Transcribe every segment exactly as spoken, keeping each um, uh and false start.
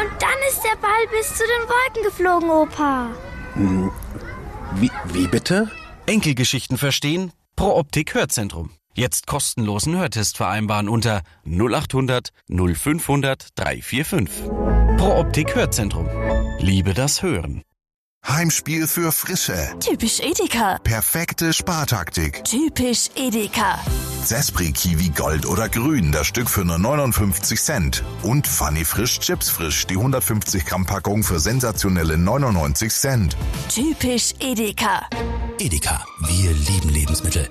Und dann ist der Ball bis zu den Wolken geflogen, Opa. Hm, wie, wie bitte? Enkelgeschichten verstehen? Pro Optik Hörzentrum. Jetzt kostenlosen Hörtest vereinbaren unter null acht hundert null fünfhundert dreihundertfünfundvierzig. Pro Optik Hörzentrum. Liebe das Hören. Heimspiel für Frische. Typisch Edeka. Perfekte Spartaktik. Typisch Edeka. Zespri Kiwi Gold oder Grün, das Stück für nur neunundfünfzig Cent. Und Funny Frisch Chips Frisch, die hundertfünfzig Gramm Packung für sensationelle neunundneunzig Cent. Typisch Edeka. Edeka, wir lieben Lebensmittel.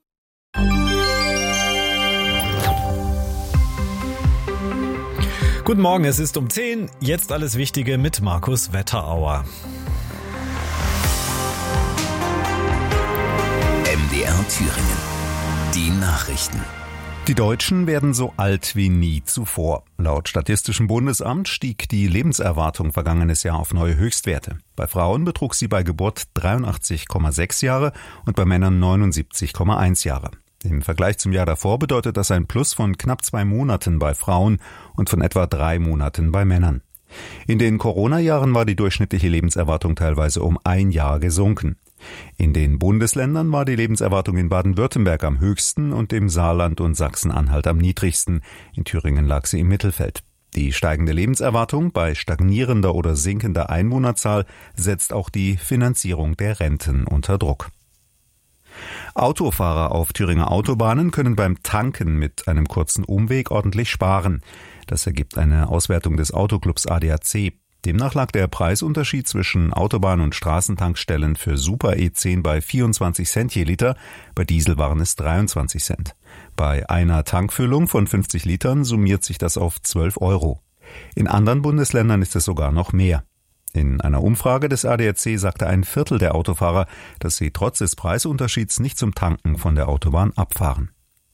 Guten Morgen, es ist um zehn. Jetzt alles Wichtige mit Markus Wetterauer. M D R Thüringen. Die Nachrichten. Die Deutschen werden so alt wie nie zuvor. Laut Statistischem Bundesamt stieg die Lebenserwartung vergangenes Jahr auf neue Höchstwerte. Bei Frauen betrug sie bei Geburt dreiundachtzig Komma sechs Jahre und bei Männern neunundsiebzig Komma eins Jahre. Im Vergleich zum Jahr davor bedeutet das ein Plus von knapp zwei Monaten bei Frauen und von etwa drei Monaten bei Männern. In den Corona-Jahren war die durchschnittliche Lebenserwartung teilweise um ein Jahr gesunken. In den Bundesländern war die Lebenserwartung in Baden-Württemberg am höchsten und im Saarland und Sachsen-Anhalt am niedrigsten. In Thüringen lag sie im Mittelfeld. Die steigende Lebenserwartung bei stagnierender oder sinkender Einwohnerzahl setzt auch die Finanzierung der Renten unter Druck. Autofahrer auf Thüringer Autobahnen können beim Tanken mit einem kurzen Umweg ordentlich sparen. Das ergibt eine Auswertung des Autoclubs A D A C. Demnach lag der Preisunterschied zwischen Autobahn- und Straßentankstellen für Super E zehn bei vierundzwanzig Cent je Liter, bei Diesel waren es dreiundzwanzig Cent. Bei einer Tankfüllung von fünfzig Litern summiert sich das auf zwölf Euro. In anderen Bundesländern ist es sogar noch mehr. In einer Umfrage des A D A C sagte ein Viertel der Autofahrer, dass sie trotz des Preisunterschieds nicht zum Tanken von der Autobahn abfahren.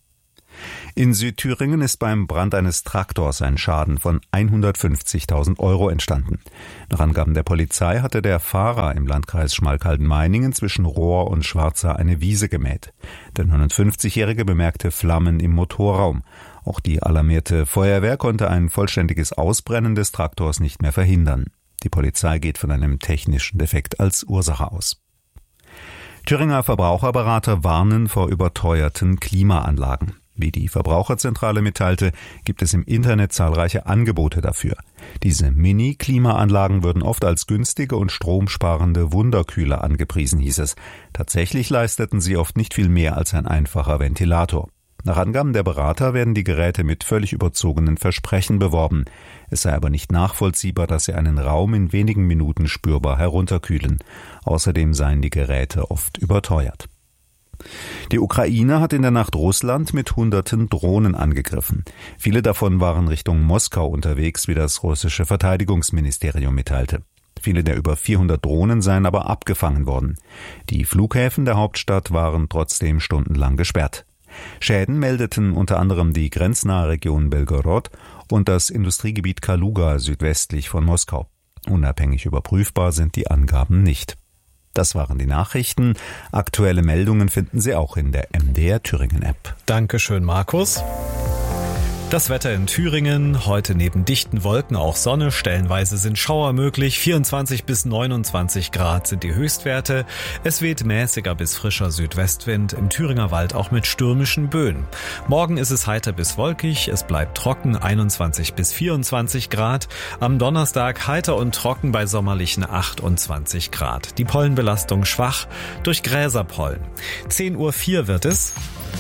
In Südthüringen ist beim Brand eines Traktors ein Schaden von hundertfünfzigtausend Euro entstanden. Nach Angaben der Polizei hatte der Fahrer im Landkreis Schmalkalden-Meiningen zwischen Rohr und Schwarza eine Wiese gemäht. Der neunundfünfzigjährige bemerkte Flammen im Motorraum. Auch die alarmierte Feuerwehr konnte ein vollständiges Ausbrennen des Traktors nicht mehr verhindern. Die Polizei geht von einem technischen Defekt als Ursache aus. Thüringer Verbraucherberater warnen vor überteuerten Klimaanlagen. Wie die Verbraucherzentrale mitteilte, gibt es im Internet zahlreiche Angebote dafür. Diese Mini-Klimaanlagen würden oft als günstige und stromsparende Wunderkühler angepriesen, hieß es. Tatsächlich leisteten sie oft nicht viel mehr als ein einfacher Ventilator. Nach Angaben der Berater werden die Geräte mit völlig überzogenen Versprechen beworben. Es sei aber nicht nachvollziehbar, dass sie einen Raum in wenigen Minuten spürbar herunterkühlen. Außerdem seien die Geräte oft überteuert. Die Ukraine hat in der Nacht Russland mit hunderten Drohnen angegriffen. Viele davon waren Richtung Moskau unterwegs, wie das russische Verteidigungsministerium mitteilte. Viele der über vierhundert Drohnen seien aber abgefangen worden. Die Flughäfen der Hauptstadt waren trotzdem stundenlang gesperrt. Schäden meldeten unter anderem die grenznahe Region Belgorod und das Industriegebiet Kaluga südwestlich von Moskau. Unabhängig überprüfbar sind die Angaben nicht. Das waren die Nachrichten. Aktuelle Meldungen finden Sie auch in der M D R Thüringen App. Dankeschön, Markus. Das Wetter in Thüringen, heute neben dichten Wolken auch Sonne, stellenweise sind Schauer möglich, vierundzwanzig bis neunundzwanzig Grad sind die Höchstwerte. Es weht mäßiger bis frischer Südwestwind, im Thüringer Wald auch mit stürmischen Böen. Morgen ist es heiter bis wolkig, es bleibt trocken, einundzwanzig bis vierundzwanzig Grad. Am Donnerstag heiter und trocken bei sommerlichen achtundzwanzig Grad. Die Pollenbelastung schwach durch Gräserpollen. zehn Uhr vier wird es.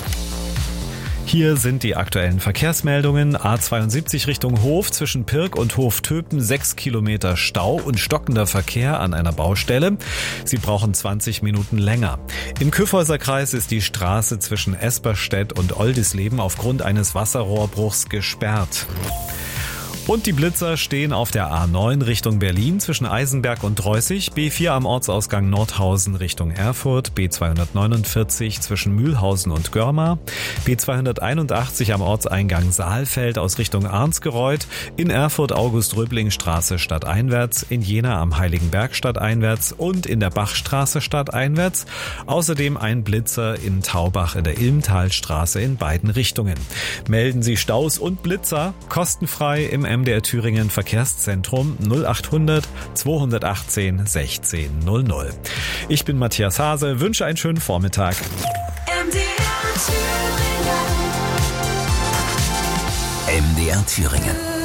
Hier sind die aktuellen Verkehrsmeldungen. A zweiundsiebzig Richtung Hof zwischen Pirk und Hoftöpen, sechs Kilometer Stau und stockender Verkehr an einer Baustelle. Sie brauchen zwanzig Minuten länger. Im Kyffhäuser Kreis ist die Straße zwischen Esperstedt und Oldisleben aufgrund eines Wasserrohrbruchs gesperrt. Und die Blitzer stehen auf der A neun Richtung Berlin zwischen Eisenberg und Dreußig, B vier am Ortsausgang Nordhausen Richtung Erfurt, B zweihundertneunundvierzig zwischen Mühlhausen und Görmar, B zweihunderteinundachtzig am Ortseingang Saalfeld aus Richtung Arnsgereuth, in Erfurt August-Röbling-Straße stadteinwärts, in Jena am Heiligenberg stadteinwärts und in der Bachstraße stadteinwärts. Außerdem ein Blitzer in Taubach in der Ilmtalstraße in beiden Richtungen. Melden Sie Staus und Blitzer kostenfrei im M D R Thüringen Verkehrszentrum null achthundert zweihundertachtzehn sechzehn null null. Ich bin Matthias Hase, wünsche einen schönen Vormittag. M D R Thüringen. M D R Thüringen.